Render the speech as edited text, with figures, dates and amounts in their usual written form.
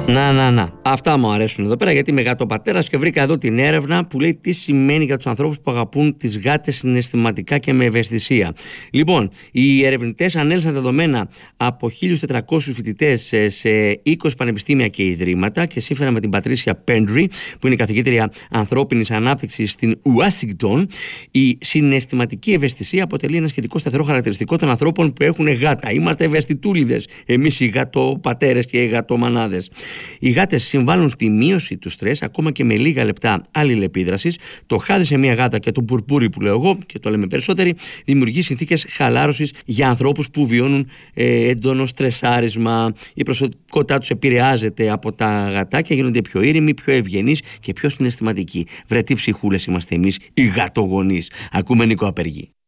Να. Αυτά μου αρέσουν εδώ πέρα, γιατί είμαι γατοπατέρας και βρήκα εδώ την έρευνα που λέει τι σημαίνει για τους ανθρώπους που αγαπούν τις γάτες συναισθηματικά και με ευαισθησία. Λοιπόν, οι ερευνητές ανέλυσαν δεδομένα από 1.400 φοιτητές σε 20 πανεπιστήμια και ιδρύματα και σύμφωνα με την Πατρίσια Πέντρι, που είναι καθηγήτρια ανθρώπινης ανάπτυξης στην Ουάσιγκτον, η συναισθηματική ευαισθησία αποτελεί ένα σχετικό σταθερό χαρακτηριστικό των ανθρώπων που έχουν γάτα. Είμαστε ευαισθητούλιδες εμείς οι γατοπατέρες και οι γατομανάδες. Οι γάτες συμβάλλουν στη μείωση του στρες ακόμα και με λίγα λεπτά αλληλεπίδρασης. Το χάδι σε μια γάτα και το μπουρπούρι που λέω εγώ, και το λέμε περισσότεροι, δημιουργεί συνθήκες χαλάρωσης για ανθρώπους που βιώνουν έντονο στρεσάρισμα. Η προσωπικότητά τους επηρεάζεται από τα γατάκια, γίνονται πιο ήρεμοι, πιο ευγενείς και πιο συναισθηματικοί. Βρε τι ψυχούλες είμαστε εμείς οι γατογονείς. Ακούμε Νίκο Απεργή.